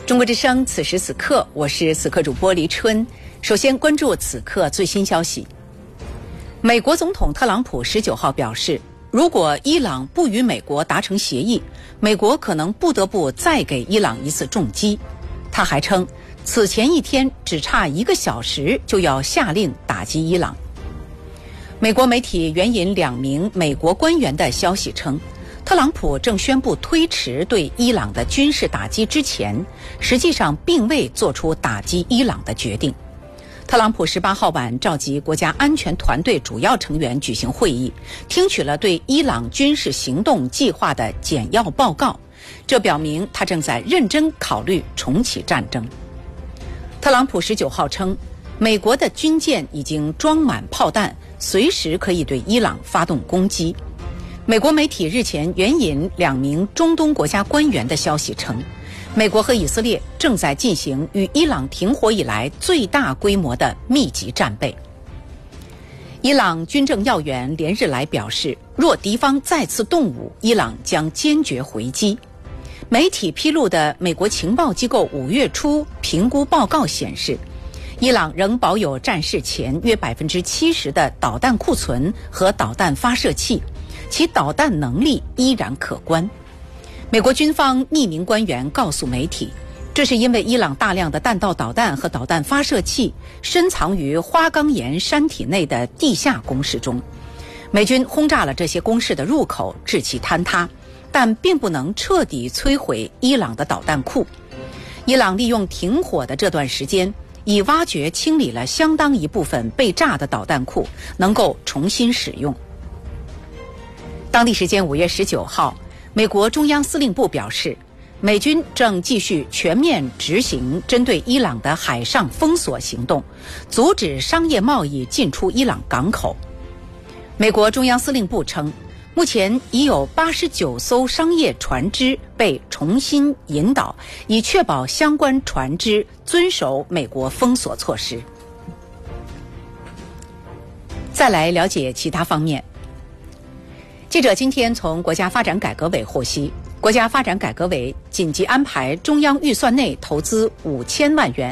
中国之声，此时此刻，我是此刻主播黎春。首先关注此刻最新消息。美国总统特朗普19号表示，如果伊朗不与美国达成协议，美国可能不得不再给伊朗一次重击。他还称，此前一天只差1个小时就要下令打击伊朗。美国媒体援引2名美国官员的消息称，特朗普正宣布推迟对伊朗的军事打击之前，实际上并未做出打击伊朗的决定。特朗普18号晚召集国家安全团队主要成员举行会议，听取了对伊朗军事行动计划的简要报告，这表明他正在认真考虑重启战争。特朗普19号称，美国的军舰已经装满炮弹，随时可以对伊朗发动攻击。美国媒体日前援引2名中东国家官员的消息称，美国和以色列正在进行与伊朗停火以来最大规模的密集战备。伊朗军政要员连日来表示，若敌方再次动武，伊朗将坚决回击。媒体披露的美国情报机构5月初评估报告显示，伊朗仍保有战事前约70%的导弹库存和导弹发射器，其导弹能力依然可观。美国军方匿名官员告诉媒体，这是因为伊朗大量的弹道导弹和导弹发射器深藏于花岗岩山体内的地下工事中，美军轰炸了这些工事的入口，致其坍塌，但并不能彻底摧毁伊朗的导弹库。伊朗利用停火的这段时间，已挖掘清理了相当一部分被炸的导弹库，能够重新使用。当地时间5月19号，美国中央司令部表示，美军正继续全面执行针对伊朗的海上封锁行动，阻止商业贸易进出伊朗港口。美国中央司令部称，目前已有89艘商业船只被重新引导，以确保相关船只遵守美国封锁措施。再来了解其他方面。记者今天从国家发展改革委获悉，国家发展改革委紧急安排中央预算内投资5000万元，